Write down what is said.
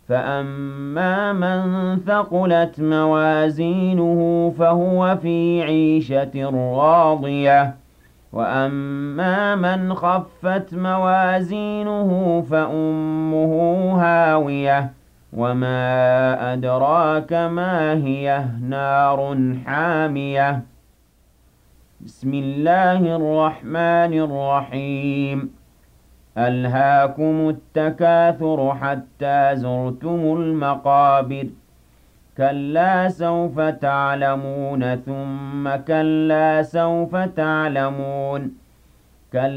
فأما من ثقلت موازينه فهو في عيشة راضية وأما من خفت موازينه فأمه هاوية وما أدراك ما هي نار حامية بسم الله الرحمن الرحيم ألهاكم التكاثر حتى زرتم المقابر كلا سوف تعلمون ثم كلا سوف تعلمون